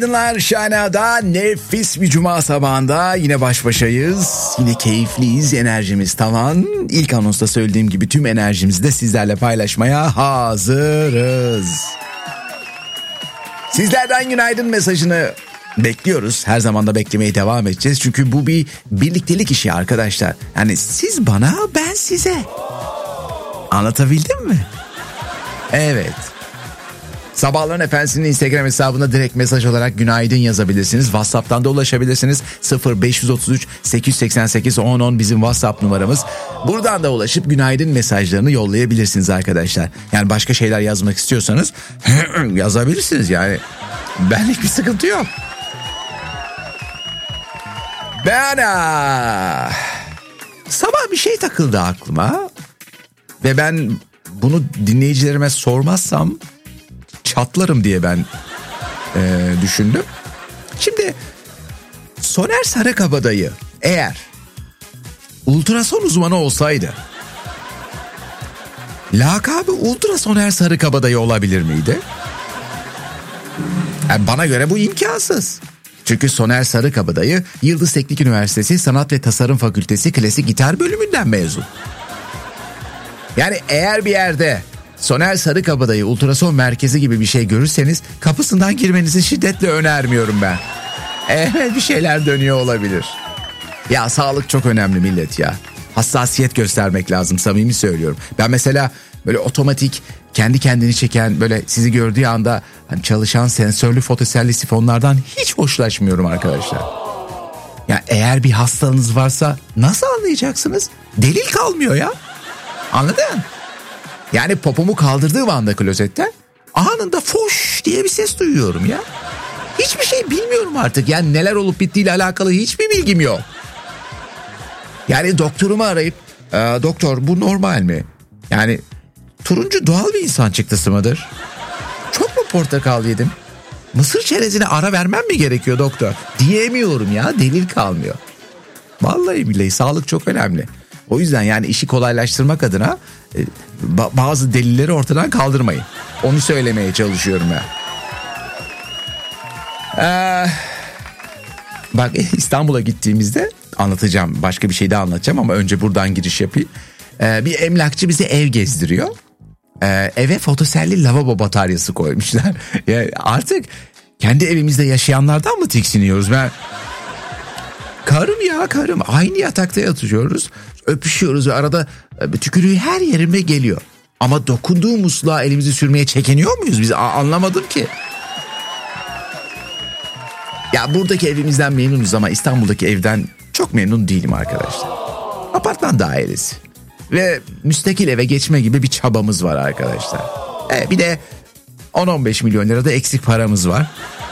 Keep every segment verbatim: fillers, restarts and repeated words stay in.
Günaydınlar Şahana'da nefis bir cuma sabahında yine baş başayız. Yine keyifliyiz, enerjimiz tavan. İlk anonsta söylediğim gibi tüm enerjimizi de sizlerle paylaşmaya hazırız. Sizlerden günaydın mesajını bekliyoruz. Her zaman da beklemeye devam edeceğiz. Çünkü bu bir birliktelik işi arkadaşlar. Yani siz bana, ben size. Anlatabildim mi? Evet. Sabahların Efendisi'nin Instagram hesabına direkt mesaj olarak günaydın yazabilirsiniz. WhatsApp'tan da ulaşabilirsiniz. sıfır beş üç üç sekiz seksen sekiz on on bizim WhatsApp numaramız. Buradan da ulaşıp günaydın mesajlarını yollayabilirsiniz arkadaşlar. Yani başka şeyler yazmak istiyorsanız yazabilirsiniz yani. Benlik bir sıkıntı yok. Ben aa, sabah bir şey takıldı aklıma. Ve ben bunu dinleyicilerime sormazsam çatlarım diye ben e, düşündüm. Şimdi Soner Sarıkabadayı eğer ultrason uzmanı olsaydı lakabı Ultra Soner Sarıkabadayı olabilir miydi? Yani bana göre bu imkansız. Çünkü Soner Sarıkabadayı Yıldız Teknik Üniversitesi Sanat ve Tasarım Fakültesi Klasik Gitar bölümünden mezun. Yani eğer bir yerde Soner Sarıkabadayı ultrason merkezi gibi bir şey görürseniz kapısından girmenizi şiddetle önermiyorum ben. Evet, bir şeyler dönüyor olabilir. Ya sağlık çok önemli millet ya. Hassasiyet göstermek lazım, samimi söylüyorum. Ben mesela böyle otomatik kendi kendini çeken böyle sizi gördüğü anda hani çalışan sensörlü fotoselli sifonlardan hiç hoşlaşmıyorum arkadaşlar. Ya eğer bir hastalığınız varsa nasıl anlayacaksınız? Delil kalmıyor ya. Anladın? Yani popomu kaldırdığım anda klozetten anında foş diye bir ses duyuyorum ya. Hiçbir şey bilmiyorum artık. Yani neler olup bittiğiyle alakalı hiçbir bilgim yok. Yani doktorumu arayıp e, doktor bu normal mi? Yani turuncu doğal bir insan çıktısı mıdır? Çok mu portakal yedim? Mısır çerezine ara vermem mi gerekiyor doktor? Diyemiyorum ya, delil kalmıyor. Vallahi billahi sağlık çok önemli. O yüzden yani işi kolaylaştırmak adına e, ba- bazı delilleri ortadan kaldırmayın. Onu söylemeye çalışıyorum ya. Ee, bak İstanbul'a gittiğimizde anlatacağım. Başka bir şey de anlatacağım ama önce buradan giriş yapayım. Ee, bir emlakçı bize ev gezdiriyor. Ee, eve fotoselli lavabo bataryası koymuşlar. Yani artık kendi evimizde yaşayanlardan mı tiksiniyoruz? Ben... Karım ya karım. Aynı yatakta yatıyoruz. Öpüşüyoruz ve arada tükürüğü her yerime geliyor. Ama dokunduğu musluğa elimizi sürmeye çekiniyor muyuz biz? Anlamadım ki. Ya buradaki evimizden memnunuz ama İstanbul'daki evden çok memnun değilim arkadaşlar. Apartman dairesi. Ve müstakil eve geçme gibi bir çabamız var arkadaşlar. E, bir de on on beş milyon lirada eksik paramız var.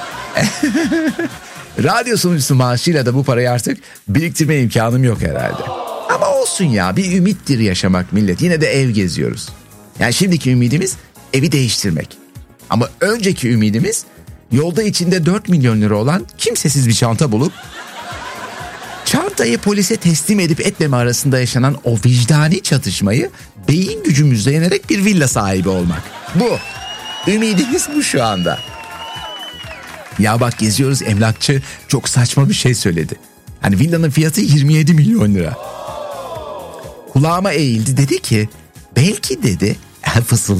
Radyo sunucusu maaşıyla da bu parayı artık biriktirme imkanım yok herhalde. Ama olsun ya, bir ümittir yaşamak millet. Yine de ev geziyoruz. Yani şimdiki ümidimiz evi değiştirmek. Ama önceki ümidimiz yolda içinde dört milyon lira olan kimsesiz bir çanta bulup çantayı polise teslim edip etmeme arasında yaşanan o vicdani çatışmayı beyin gücümüzle yenerek bir villa sahibi olmak. Bu. Ümidimiz bu şu anda. Ya bak geziyoruz, emlakçı çok saçma bir şey söyledi. Hani villanın fiyatı yirmi yedi milyon lira. Kulağıma eğildi, dedi ki belki dedi fısıldadı.